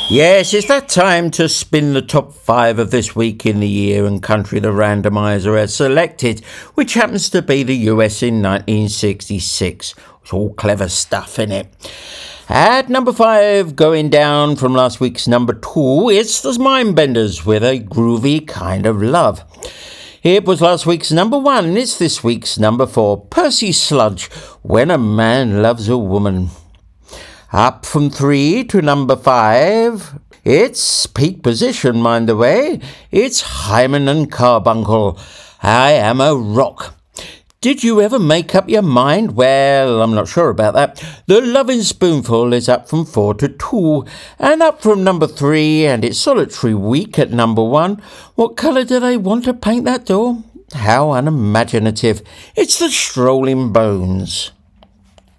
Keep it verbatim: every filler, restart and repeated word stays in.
Yes, it's that time to spin the top five of this week in the year and country the randomizer has selected, which happens to be the U S in nineteen sixty-six. It's all clever stuff in it. At number five, going down from last week's number two, it's the Mindbenders with A Groovy Kind of Love. It was last week's number one, it's this week's number four, Percy Sludge, When a Man Loves a Woman. Up from three to number five, it's peak position, mind the way, it's Hyman and Carbuncle, I Am a Rock. Did you ever make up your mind? Well, I'm not sure about that. The Lovin' Spoonful is up from four to two, and up from number three, and its solitary week at number one. What colour do they want to paint that door? How unimaginative. It's the Strolling Bones.